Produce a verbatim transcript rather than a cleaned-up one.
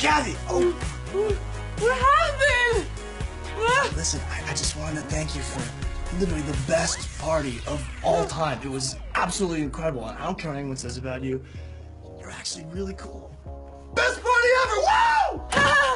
Kathy! Oh! What happened? Listen, I, I just wanted to thank you for literally the best party of all time. It was absolutely incredible. I don't care what anyone says about you. You're actually really cool. Best party ever! Woo!